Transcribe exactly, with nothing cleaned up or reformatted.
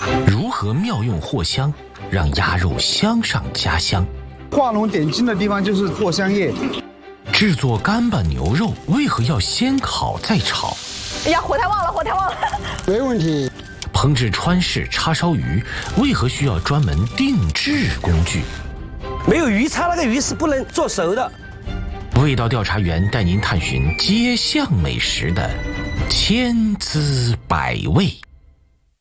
如何妙用藿香，让鸭肉香上加香？ 画龙点睛的地方就是藿香叶。 制作干巴牛肉为何要先烤再炒？ 哎呀，火太旺了，火太旺了。 没问题。 烹制川式叉烧鱼为何需要专门定制工具？ 没有鱼叉，那个鱼是不能做熟的。 味道调查员带您探寻街巷美食的千滋百味。